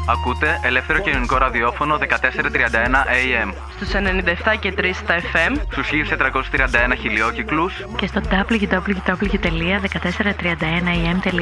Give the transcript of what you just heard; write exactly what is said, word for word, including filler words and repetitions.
Ακούτε ελεύθερο κοινωνικό ραδιόφωνο δεκατέσσερα τριάντα ένα έι εμ. Στους ενενήντα επτά και τρία στα εφ εμ. Στους χίλια τετρακόσιους τριάντα ένα χιλιόκυκλους. Και στο double-u double-u double-u τελεία δεκατέσσερα τριάντα ένα έι εμ τελεία